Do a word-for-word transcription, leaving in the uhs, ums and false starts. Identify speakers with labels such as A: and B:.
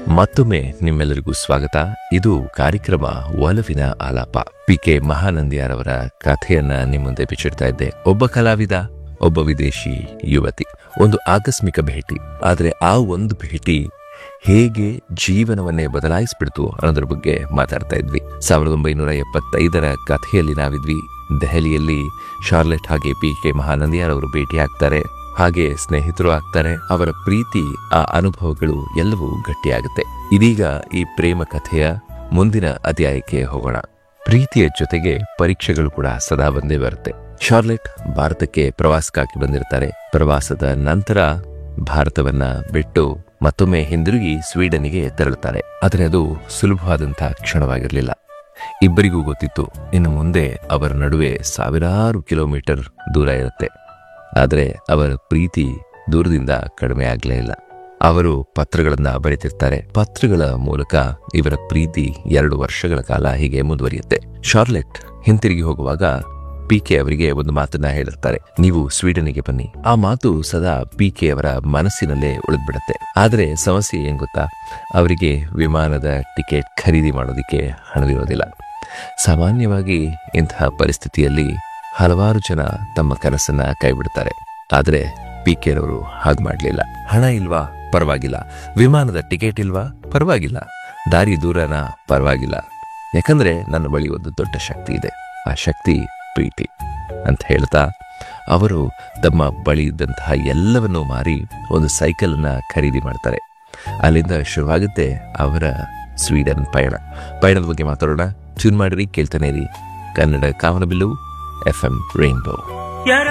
A: ಮತ್ತೊಮ್ಮೆ ನಿಮ್ಮೆಲ್ಲರಿಗೂ ಸ್ವಾಗತ. ಇದು ಕಾರ್ಯಕ್ರಮ ಒಲವಿನ ಆಲಾಪ. ಪಿ ಕೆ ಮಹಾನಂದಿಯಾರವರ ಕಥೆಯನ್ನ ನಿಮ್ಮ ಮುಂದೆ ಬಿಚ್ಚಿಡ್ತಾ ಇದ್ದೆ. ಒಬ್ಬ ಕಲಾವಿದ, ಒಬ್ಬ ವಿದೇಶಿ ಯುವತಿ, ಒಂದು ಆಕಸ್ಮಿಕ ಭೇಟಿ. ಆದರೆ ಆ ಒಂದು ಭೇಟಿ ಹೇಗೆ ಜೀವನವನ್ನೇ ಬದಲಾಯಿಸ್ಬಿಡ್ತು ಅನ್ನೋದ್ರ ಬಗ್ಗೆ ಮಾತಾಡ್ತಾ ಇದ್ವಿ. ಸಾವಿರದ ಒಂಬೈನೂರ ಎಪ್ಪತ್ತೈದರ ಕಥೆಯಲ್ಲಿ ನಾವಿದ್ವಿ. ದೆಹಲಿಯಲ್ಲಿ ಶಾರ್ಲೆಟ್ ಹಾಗೆ ಪಿ ಕೆ ಮಹಾನಂದಿಯಾರವರು ಭೇಟಿ ಆಗ್ತಾರೆ, ಹಾಗೆ ಸ್ನೇಹಿತರು ಆಗ್ತಾರೆ. ಅವರ ಪ್ರೀತಿ, ಆ ಅನುಭವಗಳು ಎಲ್ಲವೂ ಗಟ್ಟಿಯಾಗುತ್ತೆ. ಇದೀಗ ಈ ಪ್ರೇಮ ಕಥೆಯ ಮುಂದಿನ ಅಧ್ಯಾಯಕ್ಕೆ ಹೋಗೋಣ. ಪ್ರೀತಿಯ ಜೊತೆಗೆ ಪರೀಕ್ಷೆಗಳು ಕೂಡ ಸದಾ ಬಂದೇ ಬರುತ್ತೆ. ಶಾರ್ಲೆಟ್ ಭಾರತಕ್ಕೆ ಪ್ರವಾಸಕ್ಕಾಗಿ ಬಂದಿರ್ತಾರೆ. ಪ್ರವಾಸದ ನಂತರ ಭಾರತವನ್ನ ಬಿಟ್ಟು ಮತ್ತೊಮ್ಮೆ ಹಿಂದಿರುಗಿ ಸ್ವೀಡನ್ಗೆ ತೆರಳುತ್ತಾರೆ. ಆದರೆ ಅದು ಸುಲಭವಾದಂತಹ ಕ್ಷಣವಾಗಿರಲಿಲ್ಲ. ಇಬ್ಬರಿಗೂ ಗೊತ್ತಿತ್ತು, ಇನ್ನು ಮುಂದೆ ಅವರ ನಡುವೆ ಸಾವಿರಾರು ಕಿಲೋಮೀಟರ್ ದೂರ ಇರುತ್ತೆ. ಆದರೆ ಅವರ ಪ್ರೀತಿ ದೂರದಿಂದ ಕಡಿಮೆ ಆಗಲೇ ಇಲ್ಲ. ಅವರು ಪತ್ರಗಳನ್ನ ಬರೆತಿರ್ತಾರೆ. ಪತ್ರಗಳ ಮೂಲಕ ಇವರ ಪ್ರೀತಿ ಎರಡು ವರ್ಷಗಳ ಕಾಲ ಹೀಗೆ ಮುಂದುವರಿಯುತ್ತೆ. ಶಾರ್ಲೆಟ್ ಹಿಂತಿರುಗಿ ಹೋಗುವಾಗ ಪಿ ಕೆ ಅವರಿಗೆ ಒಂದು ಮಾತನ್ನ ಹೇಳಿರ್ತಾರೆ, ನೀವು ಸ್ವೀಡನ್ಗೆ ಬನ್ನಿ. ಆ ಮಾತು ಸದಾ ಪಿ ಕೆ ಅವರ ಮನಸ್ಸಿನಲ್ಲೇ ಉಳಿದ್ಬಿಡುತ್ತೆ. ಆದರೆ ಸಮಸ್ಯೆ ಏನ್ ಗೊತ್ತಾ, ಅವರಿಗೆ ವಿಮಾನದ ಟಿಕೆಟ್ ಖರೀದಿ ಮಾಡೋದಿಕ್ಕೆ ಹಣವಿರೋದಿಲ್ಲ. ಸಾಮಾನ್ಯವಾಗಿ ಇಂತಹ ಪರಿಸ್ಥಿತಿಯಲ್ಲಿ ಹಲವಾರು ಜನ ತಮ್ಮ ಕನಸನ್ನ ಕೈಬಿಡ್ತಾರೆ. ಆದರೆ ಪಿ ಕೆ ರವರು ಹಾಗೆ ಮಾಡಲಿಲ್ಲ. ಹಣ ಇಲ್ವಾ, ಪರವಾಗಿಲ್ಲ. ವಿಮಾನದ ಟಿಕೆಟ್ ಇಲ್ವಾ, ಪರವಾಗಿಲ್ಲ. ದಾರಿ ದೂರನ, ಪರವಾಗಿಲ್ಲ. ಯಾಕಂದ್ರೆ ನನ್ನ ಬಳಿ ಒಂದು ದೊಡ್ಡ ಶಕ್ತಿ ಇದೆ, ಆ ಶಕ್ತಿ ಪ್ರೀತಿ ಅಂತ ಹೇಳ್ತಾ ಅವರು ತಮ್ಮ ಬಳಿ ಇದ್ದಂತಹ ಎಲ್ಲವನ್ನೂ ಮಾರಿ ಒಂದು ಸೈಕಲ್ ಅನ್ನ ಖರೀದಿ ಮಾಡ್ತಾರೆ. ಅಲ್ಲಿಂದ ಶುರುವಾಗುತ್ತೆ ಅವರ ಸ್ವೀಡನ್ ಪಯಣ. ಪಯಣದ ಬಗ್ಗೆ ಮಾತಾಡೋಣ. ಟ್ಯೂನ್ ಮಾಡಿರಿ, ಕೇಳ್ತಾನೆ ಇರಿ. ಕನ್ನಡ ಕಾಮನಬಿಲ್ಲು ಎಫ್ ಎಂ ರೈನ್ಬೋ.